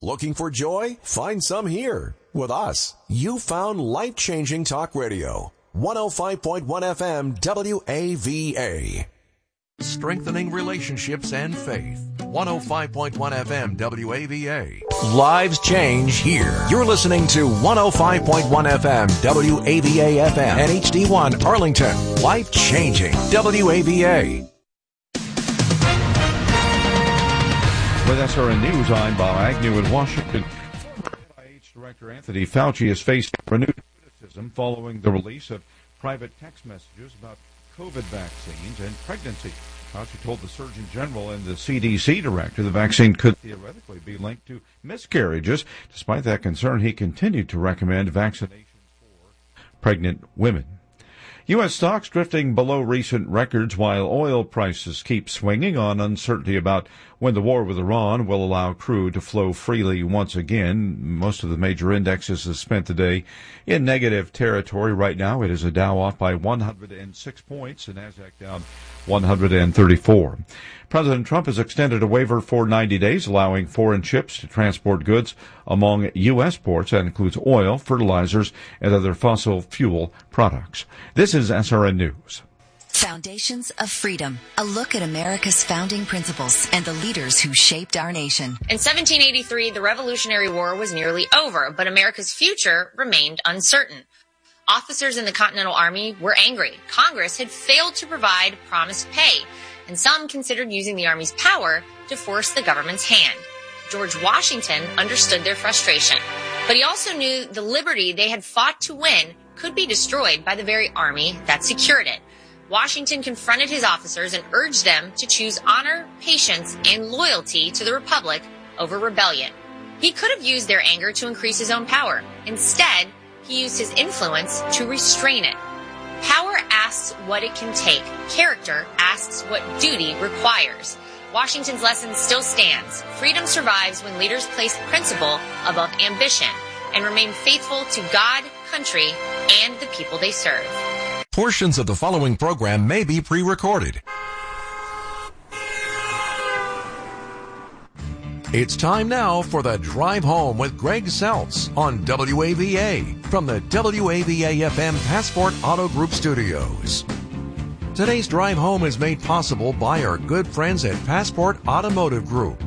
Looking for joy? Find some here. With us, you found life-changing talk radio. 105.1 FM WAVA. Strengthening relationships and faith. 105.1 FM WAVA. Lives change here. You're listening to 105.1 FM WAVA FM and HD1 Arlington. Life changing WAVA. With SRN News, I'm Bob Agnew in Washington. NIH Director Anthony Fauci has faced renewed criticism following the release of private text messages about COVID vaccines and pregnancy. Fauci told the Surgeon General and the CDC director the vaccine could theoretically be linked to miscarriages. Despite that concern, he continued to recommend vaccinations for pregnant women. U.S. stocks drifting below recent records while oil prices keep swinging on uncertainty about when the war with Iran will allow crude to flow freely once again. Most of the major indexes have spent the day in negative territory. Right now, it is a Dow off by 106 points and Nasdaq down 134. President Trump has extended a waiver for 90 days, allowing foreign ships to transport goods among U.S. ports. That includes oil, fertilizers, and other fossil fuel products. This is SRN News. Foundations of Freedom, a look at America's founding principles and the leaders who shaped our nation. In 1783, the Revolutionary War was nearly over, but America's future remained uncertain. Officers in the Continental Army were angry. Congress had failed to provide promised pay, and some considered using the Army's power to force the government's hand. George Washington understood their frustration, but he also knew the liberty they had fought to win could be destroyed by the very army that secured it. Washington confronted his officers and urged them to choose honor, patience, and loyalty to the Republic over rebellion. He could have used their anger to increase his own power. Instead, he used his influence to restrain it. Power asks what it can take. Character asks what duty requires. Washington's lesson still stands. Freedom survives when leaders place principle above ambition and remain faithful to God, country, and the people they serve. Portions of the following program may be pre-recorded. It's time now for the Drive Home with Greg Seltz on WAVA from the WAVA-FM Passport Auto Group studios. Today's Drive Home is made possible by our good friends at Passport Automotive Group,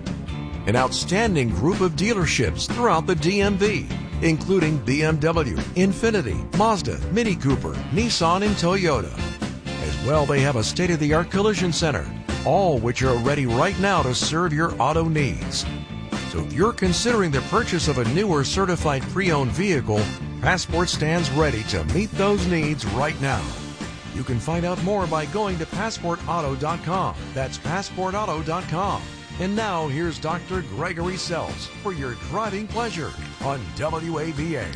an outstanding group of dealerships throughout the DMV, including BMW, Infiniti, Mazda, Mini Cooper, Nissan, and Toyota. As well, they have a state-of-the-art collision center, all which are ready right now to serve your auto needs. So if you're considering the purchase of a new or certified pre-owned vehicle, Passport stands ready to meet those needs right now. You can find out more by going to PassportAuto.com. That's PassportAuto.com. And now, here's Dr. Gregory Seltz for your driving pleasure on WAVA.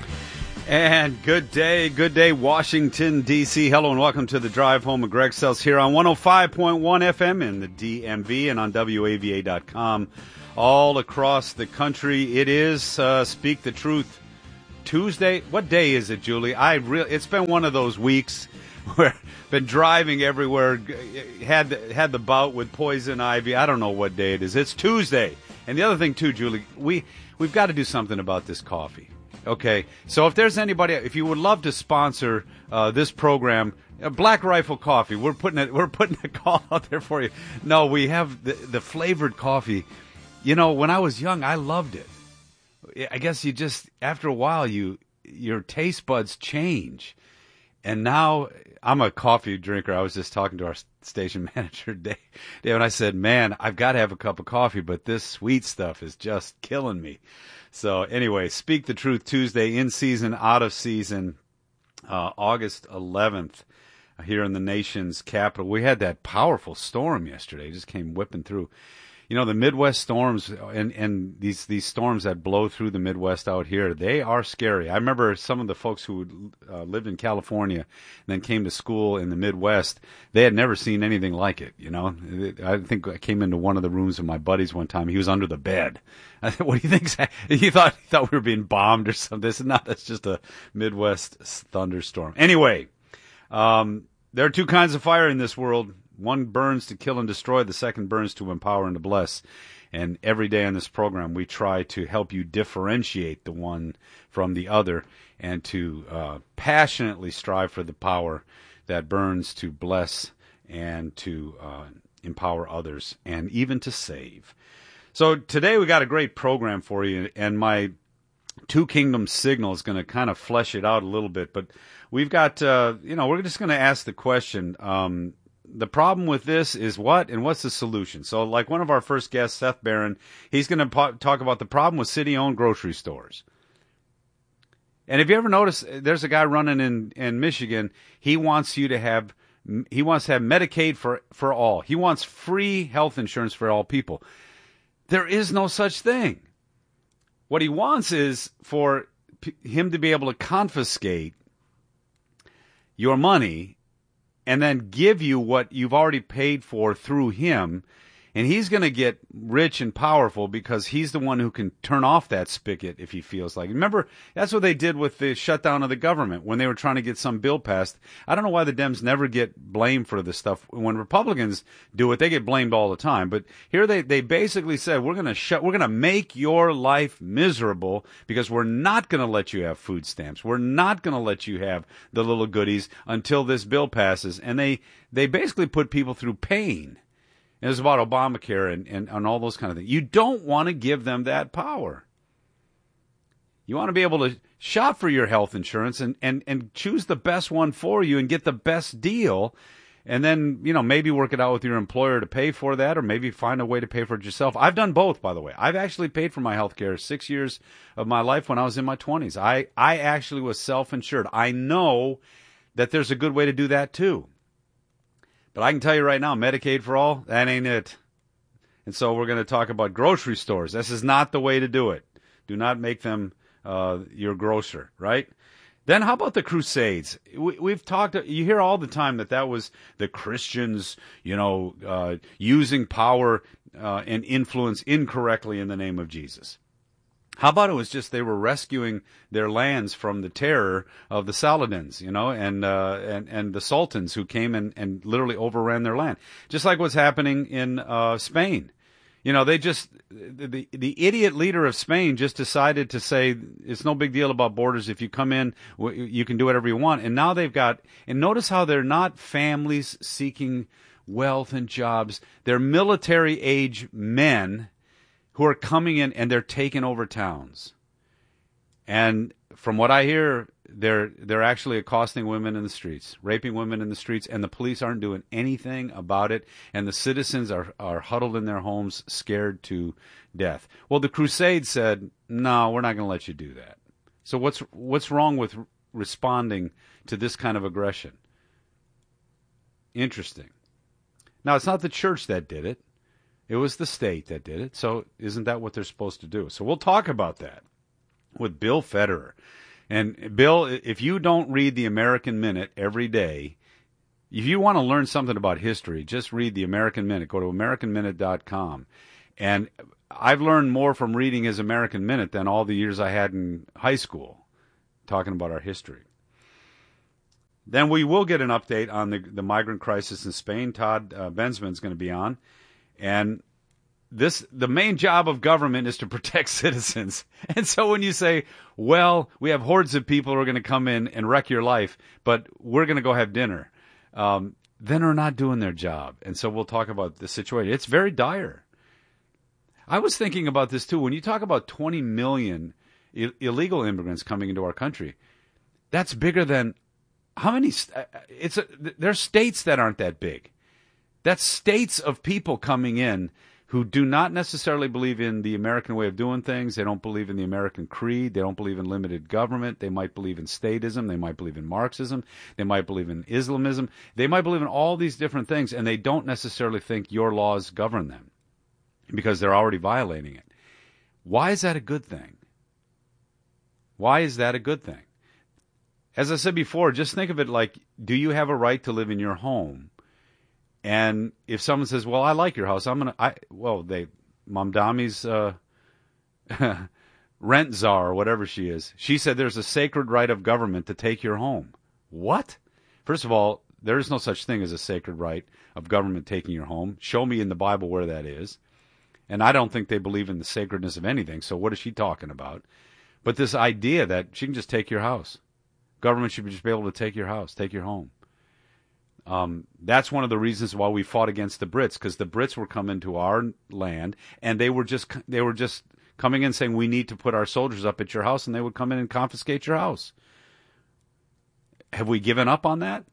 And good day, Washington, D.C. Hello and welcome to the Drive Home with Greg Seltz here on 105.1 FM in the DMV and on WAVA.com. All across the country, it is Speak the Truth Tuesday. What day is it, Julie? It's been one of those weeks where I've been driving everywhere, had the bout with poison ivy. I don't know what day it is. It's Tuesday. And the other thing, too, Julie, we've got to do something about this coffee. Okay, so if there's anybody, if you would love to sponsor this program, Black Rifle Coffee, we're putting a call out there for you. No, we have the flavored coffee. You know, when I was young, I loved it. I guess you just, after a while, your taste buds change. And now I'm a coffee drinker. I was just talking to our station manager today, and I said, man, I've got to have a cup of coffee, but this sweet stuff is just killing me. So anyway, Speak the Truth Tuesday, in season, out of season, August 11th, here in the nation's capital. We had that powerful storm yesterday. It just came whipping through. You know, the Midwest storms and these storms that blow through the Midwest out here, they are scary. I remember some of the folks who lived in California and then came to school in the Midwest, they had never seen anything like it, you know. I think I came into one of the rooms of my buddies one time. He was under the bed. I said, what do you think? He thought we were being bombed or something. I said, no, that's just a Midwest thunderstorm. Anyway, there are two kinds of fire in this world. One burns to kill and destroy. The second burns to empower and to bless. And every day on this program, we try to help you differentiate the one from the other and to passionately strive for the power that burns to bless and to empower others and even to save. So today we got a great program for you, and my Two Kingdoms signal is going to kind of flesh it out a little bit. But we've got, we're just going to ask the question, the problem with this is what, and what's the solution? So like one of our first guests, Seth Barron, he's going to talk about the problem with city-owned grocery stores. And have you ever noticed there's a guy running in Michigan, he wants to have Medicaid for all. He wants free health insurance for all people. There is no such thing. What he wants is for him to be able to confiscate your money and then give you what you've already paid for through him. And he's going to get rich and powerful because he's the one who can turn off that spigot if he feels like. Remember, that's what they did with the shutdown of the government when they were trying to get some bill passed. I don't know why the Dems never get blamed for this stuff. When Republicans do it, they get blamed all the time. But here they basically said, we're going to make your life miserable because we're not going to let you have food stamps. We're not going to let you have the little goodies until this bill passes. And they basically put people through pain. It was about Obamacare and all those kind of things. You don't want to give them that power. You want to be able to shop for your health insurance and choose the best one for you and get the best deal. And then, maybe work it out with your employer to pay for that, or maybe find a way to pay for it yourself. I've done both, by the way. I've actually paid for my health care 6 years of my life when I was in my 20s. I actually was self-insured. I know that there's a good way to do that, too. But I can tell you right now, Medicaid for all, that ain't it. And so we're going to talk about grocery stores. This is not the way to do it. Do not make them your grocer, right? Then how about the Crusades? We've talked, you hear all the time that was the Christians, using power and influence incorrectly in the name of Jesus. How about it was just they were rescuing their lands from the terror of the Saladins, and the sultans who came and literally overran their land. Just like what's happening in Spain. The idiot leader of Spain just decided to say it's no big deal about borders. If you come in, you can do whatever you want. And now and notice how they're not families seeking wealth and jobs. They're military age men who are coming in and they're taking over towns. And from what I hear, they're actually accosting women in the streets, raping women in the streets, and the police aren't doing anything about it, and the citizens are huddled in their homes, scared to death. Well, the Crusades said, no, we're not going to let you do that. So what's wrong with responding to this kind of aggression? Interesting. Now, it's not the church that did it. It was the state that did it. So isn't that what they're supposed to do? So we'll talk about that with Bill Federer. And Bill, if you don't read the American Minute every day, if you want to learn something about history, just read the American Minute. Go to AmericanMinute.com. And I've learned more from reading his American Minute than all the years I had in high school talking about our history. Then we will get an update on the migrant crisis in Spain. Todd Bensman's going to be on. And the main job of government is to protect citizens. And so when you say, well, we have hordes of people who are going to come in and wreck your life, but we're going to go have dinner, then they're not doing their job. And so we'll talk about the situation. It's very dire. I was thinking about this too. When you talk about 20 million illegal immigrants coming into our country, that's bigger than how many? There's states that aren't that big. That's states of people coming in who do not necessarily believe in the American way of doing things. They don't believe in the American creed. They don't believe in limited government. They might believe in statism. They might believe in Marxism. They might believe in Islamism. They might believe in all these different things, and they don't necessarily think your laws govern them because they're already violating it. Why is that a good thing? Why is that a good thing? As I said before, just think of it like, do you have a right to live in your home? And if someone says, well, I like your house, Mamdami's rent czar or whatever she is, she said there's a sacred right of government to take your home. What? First of all, there is no such thing as a sacred right of government taking your home. Show me in the Bible where that is. And I don't think they believe in the sacredness of anything, so what is she talking about? But this idea that she can just take your house. Government should just be able to take your house, take your home. That's one of the reasons why we fought against the Brits, because the Brits were coming to our land, and they were just coming in saying, we need to put our soldiers up at your house, and they would come in and confiscate your house. Have we given up on that?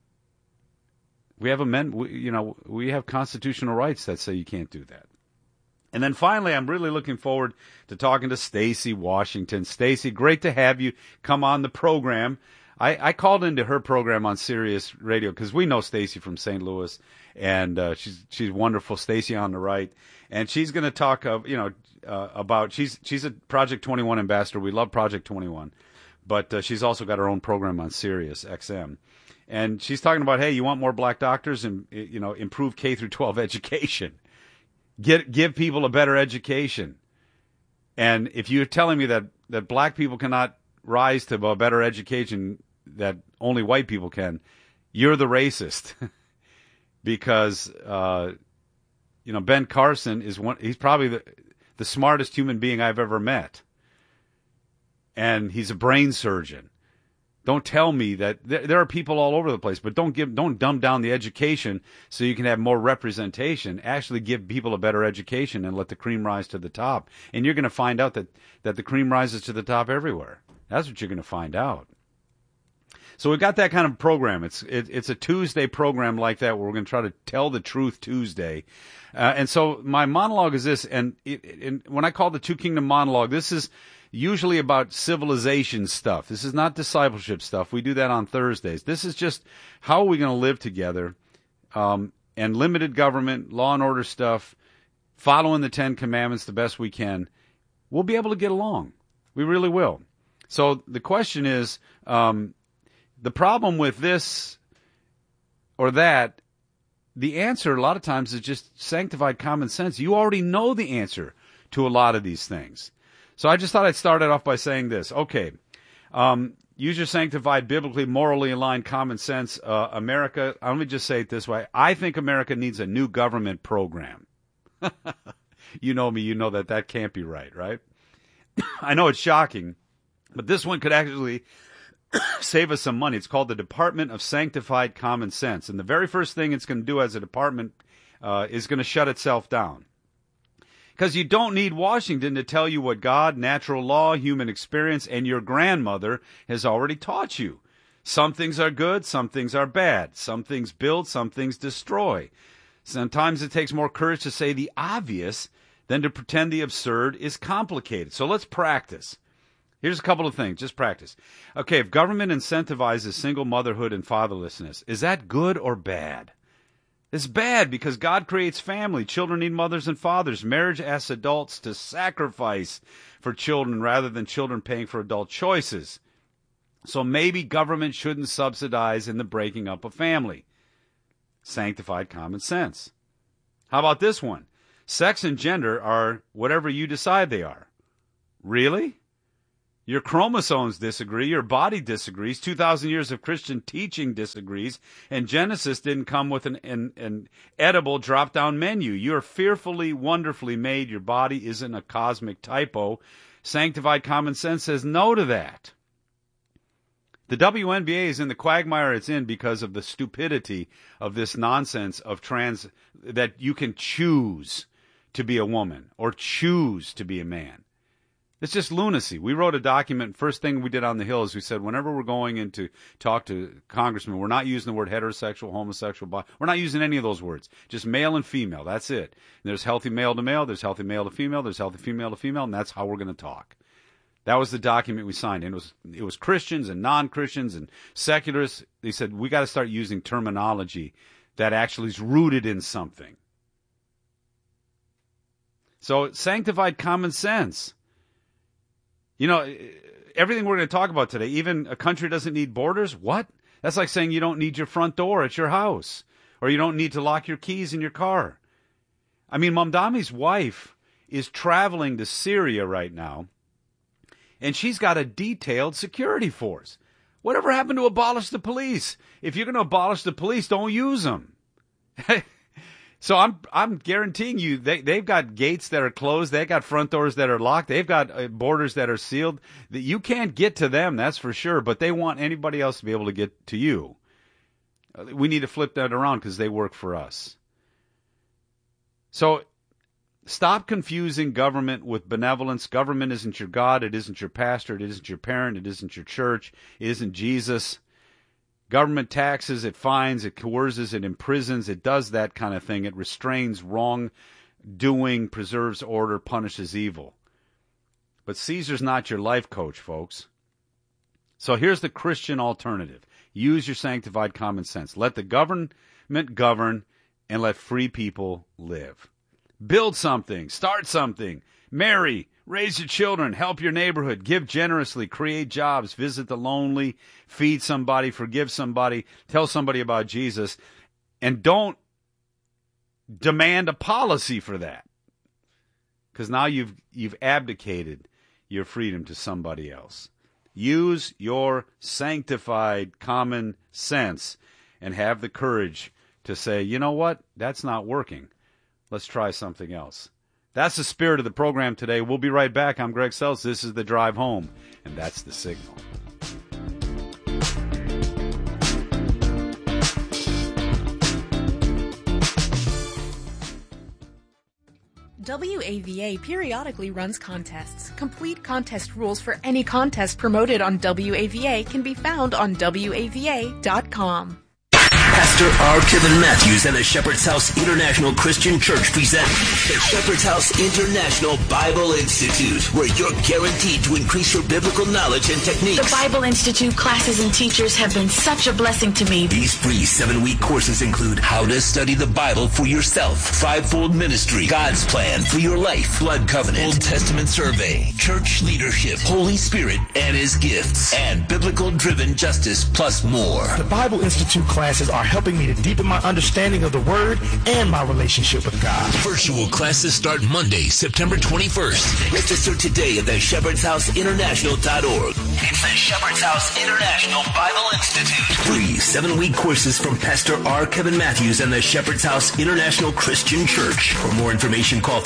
We have we have constitutional rights that say you can't do that. And then finally, I'm really looking forward to talking to Stacy Washington. Stacy, great to have you come on the program. I called into her program on Sirius Radio because we know Stacy from St. Louis, and she's wonderful. Stacy on the right, and she's going to talk about she's a Project 21 ambassador. We love Project 21, but she's also got her own program on Sirius XM. And she's talking about, hey, you want more black doctors and, improve K through 12 education. Give people a better education. And if you're telling me that black people cannot rise to a better education that only white people can, you're the racist. Because, Ben Carson he's probably the smartest human being I've ever met. And he's a brain surgeon. Don't tell me that there are people all over the place, but don't dumb down the education so you can have more representation. Actually give people a better education and let the cream rise to the top. And you're going to find out that the cream rises to the top everywhere. That's what you're going to find out. So we've got that kind of program. It's a Tuesday program like that where we're going to try to tell the truth Tuesday. And so my monologue is this, and when I call the Two Kingdom monologue, this is usually about civilization stuff. This is not discipleship stuff. We do that on Thursdays. This is just how are we going to live together, and limited government, law and order stuff, following the 10 Commandments the best we can. We'll be able to get along. We really will. So the question is, the problem with this or that, the answer a lot of times is just sanctified common sense. You already know the answer to a lot of these things. So I just thought I'd start it off by saying this. Okay, use your sanctified, biblically, morally aligned common sense. America, let me just say it this way. I think America needs a new government program. You know me, you know that can't be right? I know it's shocking, but this one could actually save us some money. It's called the Department of Sanctified Common Sense. And the very first thing it's going to do as a department is going to shut itself down. Because you don't need Washington to tell you what God, natural law, human experience, and your grandmother has already taught you. Some things are good, some things are bad. Some things build, some things destroy. Sometimes it takes more courage to say the obvious than to pretend the absurd is complicated. So let's practice. Here's a couple of things. Just practice. Okay, if government incentivizes single motherhood and fatherlessness, is that good or bad? It's bad because God creates family. Children need mothers and fathers. Marriage asks adults to sacrifice for children rather than children paying for adult choices. So maybe government shouldn't subsidize in the breaking up of family. Sanctified common sense. How about this one? Sex and gender are whatever you decide they are. Really? Your chromosomes disagree, your body disagrees, 2,000 years of Christian teaching disagrees, and Genesis didn't come with an edible drop-down menu. You're fearfully, wonderfully made. Your body isn't a cosmic typo. Sanctified common sense says no to that. The WNBA is in the quagmire it's in because of the stupidity of this nonsense of that you can choose to be a woman or choose to be a man. It's just lunacy. We wrote a document. First thing we did on the Hill is we said whenever we're going in to talk to congressmen, we're not using the word heterosexual, homosexual, we're not using any of those words. Just male and female. That's it. And there's healthy male to male. There's healthy male to female. There's healthy female to female. And that's how we're going to talk. That was the document we signed. And it was Christians and non-Christians and secularists. They said we got to start using terminology that actually is rooted in something. So sanctified common sense. You know, everything we're going to talk about today, even a country doesn't need borders. What? That's like saying you don't need your front door at your house, or you don't need to lock your keys in your car. I mean, Mamdami's wife is traveling to Syria right now, and she's got a detailed security force. Whatever happened to abolish the police? If you're going to abolish the police, don't use them. So I'm guaranteeing you they've got gates that are closed. They've got front doors that are locked. They've got borders that are sealed. That you can't get to them, that's for sure. But they want anybody else to be able to get to you. We need to flip that around because they work for us. So stop confusing government with benevolence. Government isn't your God. It isn't your pastor. It isn't your parent. It isn't your church. It isn't Jesus. Government taxes, it fines, it coerces, it imprisons, it does that kind of thing. It restrains wrongdoing, preserves order, punishes evil. But Caesar's not your life coach, folks. So here's the Christian alternative. Use your sanctified common sense. Let the government govern and let free people live. Build something. Start something. Marry. Raise your children, help your neighborhood, give generously, create jobs, visit the lonely, feed somebody, forgive somebody, tell somebody about Jesus, and don't demand a policy for that. Because now you've abdicated your freedom to somebody else. Use your sanctified common sense and have the courage to say, you know what, that's not working. Let's try something else. That's the spirit of the program today. We'll be right back. I'm Greg Seltz. This is The Drive Home, and that's the signal. WAVA periodically runs contests. Complete contest rules for any contest promoted on WAVA can be found on WAVA.com. Pastor R. Kevin Matthews and the Shepherd's House International Christian Church present the Shepherd's House International Bible Institute, where you're guaranteed to increase your biblical knowledge and techniques. The Bible Institute classes and teachers have been such a blessing to me. These free 7-week courses include how to study the Bible for yourself, fivefold ministry, God's plan for your life, blood covenant, Old Testament survey, church leadership, Holy Spirit and His gifts, and biblical-driven justice, plus more. The Bible Institute classes are helping me to deepen my understanding of the Word and my relationship with God. Virtual classes start Monday, September 21st. Register today at the shepherdshouseinternational.org. It's the Shepherd's House International Bible Institute. Free 7-week courses from Pastor R. Kevin Matthews and the Shepherd's House International Christian Church. For more information, call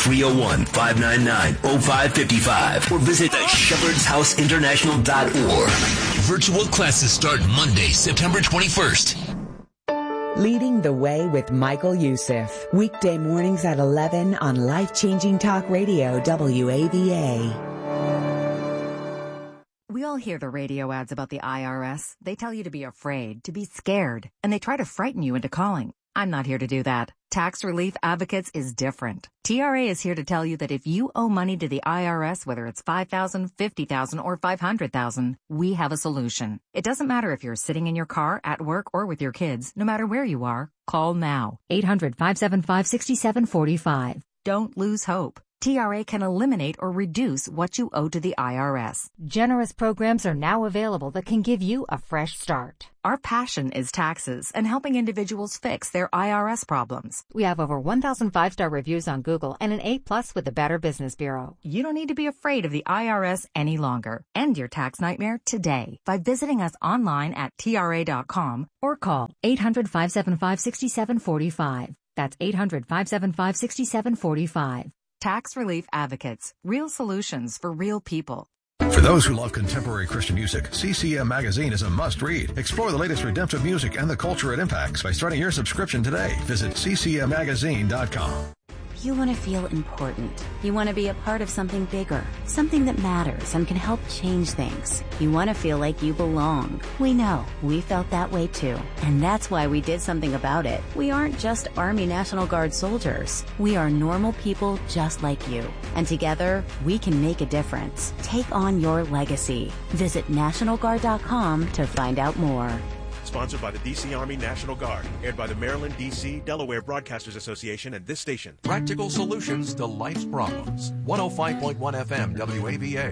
301-599-0555 or visit the shepherdshouseinternational.org. Virtual classes start Monday, September 21st. Leading the Way with Michael Youssef. Weekday mornings at 11 on Life-Changing Talk Radio, WAVA. We all hear the radio ads about the IRS. They tell you to be afraid, to be scared, and they try to frighten you into calling. I'm not here to do that. Tax Relief Advocates is different. TRA is here to tell you that if you owe money to the IRS, whether it's $5,000, $50,000, or $500,000, we have a solution. It doesn't matter if you're sitting in your car, at work, or with your kids. No matter where you are, call now. 800-575-6745. Don't lose hope. TRA can eliminate or reduce what you owe to the IRS. Generous programs are now available that can give you a fresh start. Our passion is taxes and helping individuals fix their IRS problems. We have over 1,000 5-star reviews on Google and an A+ with the Better Business Bureau. You don't need to be afraid of the IRS any longer. End your tax nightmare today by visiting us online at TRA.com or call 800-575-6745. That's 800-575-6745. Tax Relief Advocates. Real solutions for real people. For those who love contemporary Christian music, CCM Magazine is a must-read. Explore the latest redemptive music and the culture it impacts by starting your subscription today. Visit ccmmagazine.com. You want to feel important. You want to be a part of something bigger, something that matters and can help change things. You want to feel like you belong. We know. We felt that way too. And that's why we did something about it. We aren't just Army National Guard soldiers. We are normal people just like you. And together, we can make a difference. Take on your legacy. Visit NationalGuard.com to find out more. Sponsored by the D.C. Army National Guard. Aired by the Maryland, D.C., Delaware Broadcasters Association and this station. Practical solutions to life's problems. 105.1 FM WAVA.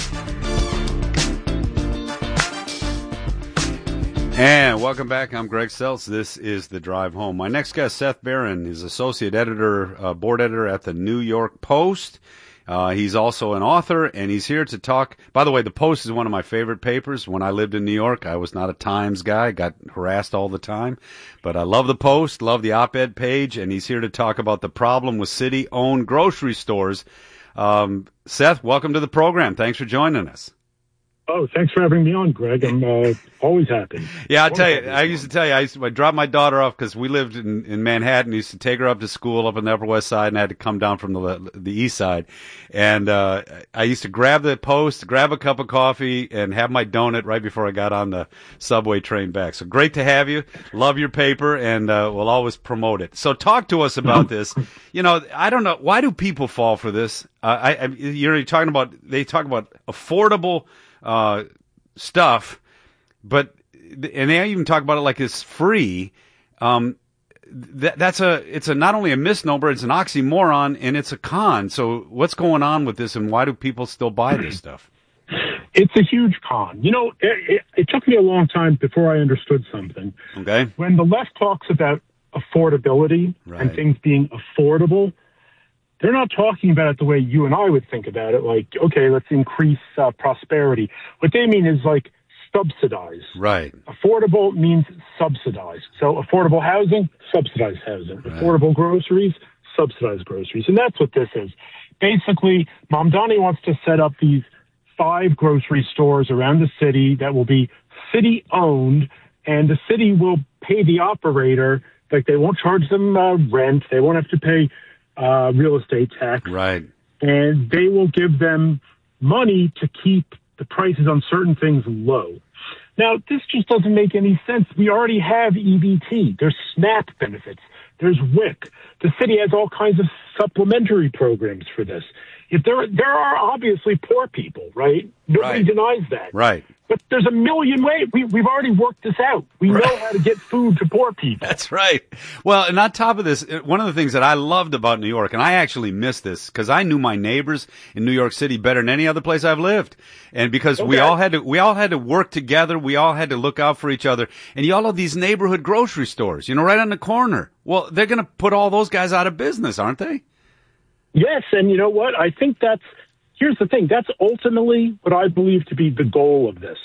And welcome back. I'm Greg Seltz. This is The Drive Home. My next guest, Seth Barron, is associate editor, board editor at the New York Post. He's also an author, and he's here to talk. By the way, the Post is one of my favorite papers. When I lived in New York, I was not a Times guy, got harassed all the time. But I love the Post, love the op-ed page, and he's here to talk about the problem with city-owned grocery stores. Seth, welcome to the program. Thanks for joining us. Oh, thanks for having me on, Greg. I'm always happy. Yeah, I'll tell you, I used to tell you, I dropped my daughter off because we lived in Manhattan. I used to take her up to school up on the Upper West Side, and I had to come down from the East Side. And I used to grab the Post, grab a cup of coffee, and have my donut right before I got on the subway train back. So great to have you. Love your paper, and we'll always promote it. So talk to us about this. You know, I don't know, why do people fall for this? You're talking about, they talk about affordable stuff, but and they even talk about it like it's free. It's not only a misnomer, it's an oxymoron, and it's a con. So what's going on with this, and why do people still buy this stuff? It's a huge con. You know, it took me a long time before I understood something. Okay. When the left talks about affordability and things being affordable, they're not talking about it the way you and I would think about it, like, okay, let's increase prosperity. What they mean is like subsidize. Right. Affordable means subsidize. So affordable housing, subsidized housing. Right. Affordable groceries, subsidized groceries. And that's what this is. Basically, Mamdani wants to set up these 5 grocery stores around the city that will be city-owned, and the city will pay the operator, like they won't charge them rent, they won't have to pay real estate tax. Right. And they will give them money to keep the prices on certain things low. Now, this just doesn't make any sense. We already have EBT. There's SNAP benefits. There's WIC. The city has all kinds of supplementary programs for this. If there are obviously poor people, right? Nobody denies that. Right. But there's a million ways. We've already worked this out. We know how to get food to poor people. That's right. Well, and on top of this, one of the things that I loved about New York, and I actually miss this because I knew my neighbors in New York City better than any other place I've lived. And because we all had to work together, we all had to look out for each other. And you all have these neighborhood grocery stores, you know, right on the corner. Well, they're going to put all those guys out of business, aren't they? Yes, and you know what? I think here's the thing. That's ultimately what I believe to be the goal of this.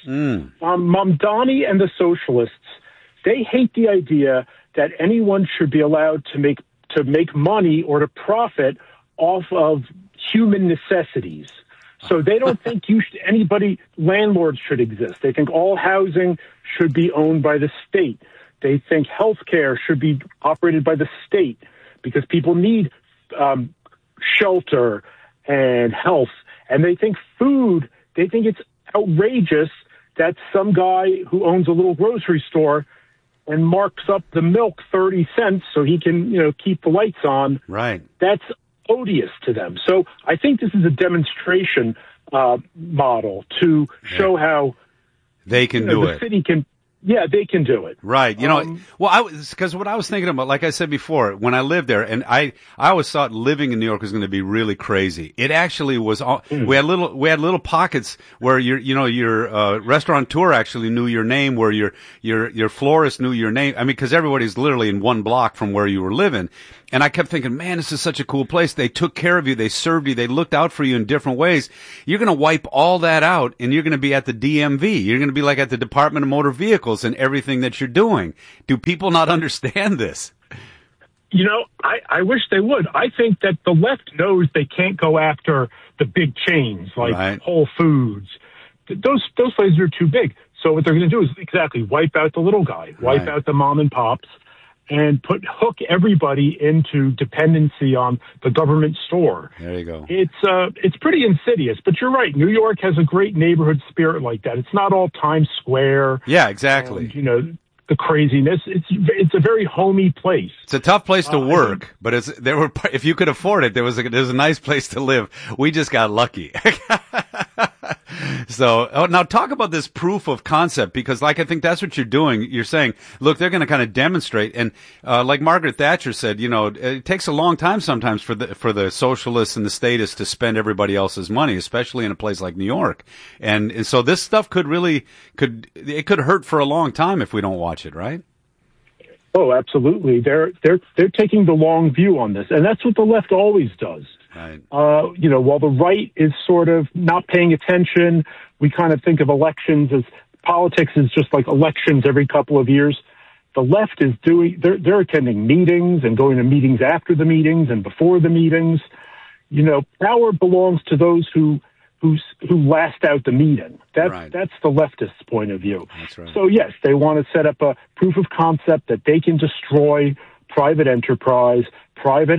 Mamdani and the socialists, they hate the idea that anyone should be allowed to make money or to profit off of human necessities. So they don't think landlords should exist. They think all housing should be owned by the state. They think healthcare should be operated by the state because people need shelter and health. And they think food, they think it's outrageous that some guy who owns a little grocery store and marks up the milk 30 cents so he can, you know, keep the lights on. Right. That's odious to them. So I think this is a demonstration model to show how they can do it. The city can. Yeah, they can do it. Right. You know, because what I was thinking about, like I said before, when I lived there, and I always thought living in New York was going to be really crazy. It actually was. We had little pockets where your restaurateur actually knew your name, where your florist knew your name. I mean, because everybody's literally in one block from where you were living. And I kept thinking, man, this is such a cool place. They took care of you. They served you. They looked out for you in different ways. You're going to wipe all that out, and you're going to be at the DMV. You're going to be like at the Department of Motor Vehicles and everything that you're doing. Do people not understand this? You know, I wish they would. I think that the left knows they can't go after the big chains like Whole Foods. Those places are too big. So what they're going to do is exactly wipe out the little guy, wipe out the mom and pops, and hook everybody into dependency on the government store. There you go. It's pretty insidious, but you're right. New York has a great neighborhood spirit like that. It's not all Times Square. Yeah, exactly. And, you know, the craziness. It's a very homey place. It's a tough place to work, but if you could afford it, there's a nice place to live. We just got lucky. So now talk about this proof of concept, because I think that's what you're doing. You're saying, look, they're going to kind of demonstrate. And, like Margaret Thatcher said, you know, it takes a long time sometimes for the socialists and the statists to spend everybody else's money, especially in a place like New York. And so this stuff could hurt for a long time if we don't watch it, right? Oh, absolutely. They're taking the long view on this, and that's what the left always does. Right. While the right is sort of not paying attention, we kind of think of elections as politics is just like elections every couple of years. The left is they're attending meetings and going to meetings after the meetings and before the meetings. Power belongs to those who last out the meeting. That's the leftist point of view. That's right. So yes, they want to set up a proof of concept that they can destroy private enterprise, private,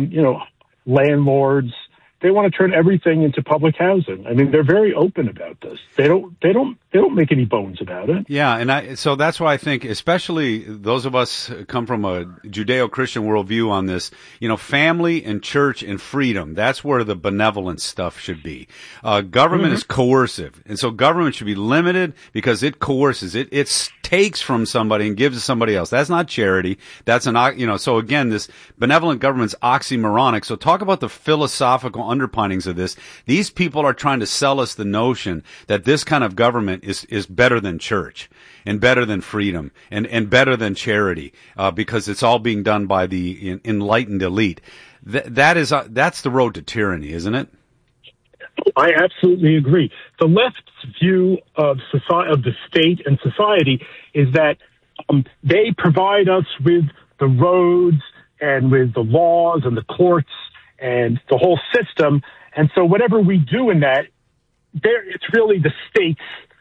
landlords. They want to turn everything into public housing. I mean, they're very open about this. They don't make any bones about it. Yeah, and so that's why I think, especially those of us who come from a Judeo-Christian worldview on this, family and church and freedom, that's where the benevolent stuff should be. Government is coercive, and so government should be limited because it coerces. It takes from somebody and gives to somebody else. That's not charity. That's so again, this benevolent government's oxymoronic. So talk about the philosophical underpinnings of this. These people are trying to sell us the notion that this kind of government is better than church and better than freedom and better than charity, because it's all being done by the enlightened elite. That's the road to tyranny, isn't it? I absolutely agree. The left's view of the state and society is that they provide us with the roads and with the laws and the courts and the whole system. And so whatever we do in that, it's really the state's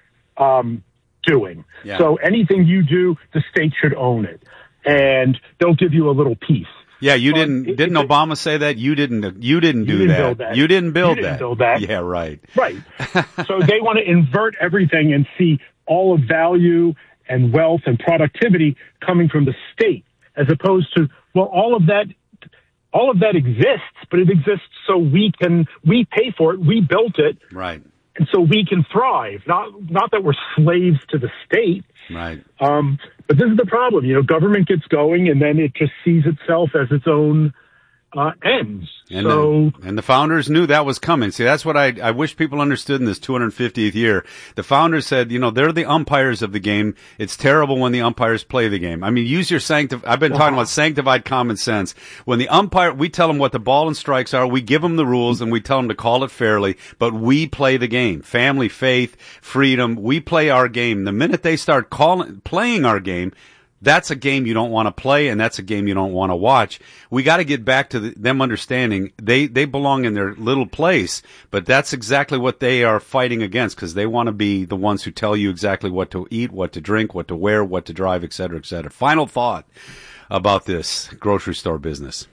doing. Yeah. So anything you do, the state should own it. And they'll give you a little piece. Yeah, didn't Obama say that? You didn't do that. You didn't build that. You didn't build that. Yeah, right. Right. So they want to invert everything and see all of value and wealth and productivity coming from the state, as opposed to, well, all of that exists, but it exists so we pay for it, we built it. Right. And so we can thrive, not that we're slaves to the state. Right. But this is the problem. Government gets going and then it just sees itself as its own ends. And the founders knew that was coming. See, that's what I wish people understood in this 250th year. The founders said, they're the umpires of the game. It's terrible when the umpires play the game. I mean, use your I've been talking about sanctified common sense. When the umpire, we tell them what the ball and strikes are, we give them the rules, and we tell them to call it fairly, but we play the game. Family, faith, freedom, we play our game. The minute they start playing our game, that's a game you don't want to play, and that's a game you don't want to watch. We got to get back to them understanding they belong in their little place, but that's exactly what they are fighting against, because they want to be the ones who tell you exactly what to eat, what to drink, what to wear, what to drive, et cetera, et cetera. Final thought about this grocery store business.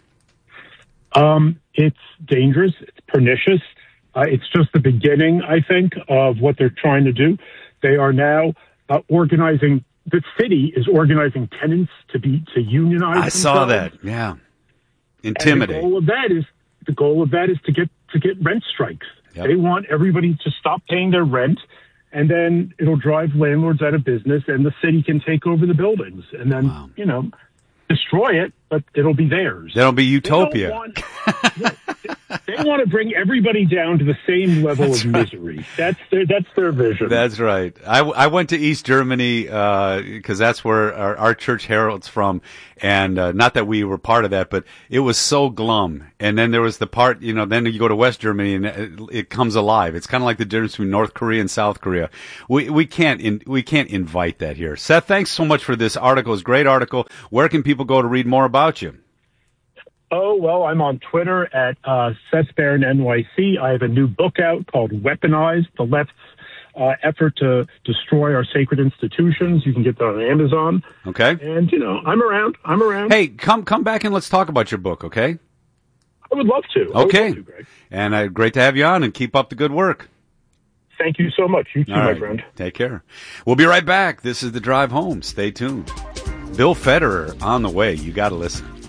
It's dangerous. It's pernicious. It's just the beginning, I think, of what they're trying to do. They are now organizing. The city is organizing tenants to unionize. I saw that. Yeah, intimidate. And the goal of that is to get rent strikes. Yep. They want everybody to stop paying their rent, and then it'll drive landlords out of business, and the city can take over the buildings, and then destroy it, but it'll be theirs. That'll be utopia. They want to bring everybody down to the same level of misery. That's their vision. That's right. I went to East Germany because that's where our church herald's from, and not that we were part of that, but it was so glum. And then there was the part, then you go to West Germany and it comes alive. It's kind of like the difference between North Korea and South Korea. We can't invite that here. Seth, thanks so much for this article. It's a great article. Where can people go to read more about you? Oh, well, I'm on Twitter at Seth Barron NYC. I have a new book out called Weaponized, the left's effort to destroy our sacred institutions. You can get that on Amazon. Okay. And, I'm around. Hey, come back and let's talk about your book, okay? I would love to. Okay. Greg. And great to have you on, and keep up the good work. Thank you so much. You too, my friend. Take care. We'll be right back. This is The Drive Home. Stay tuned. Bill Federer on the way. You got to listen.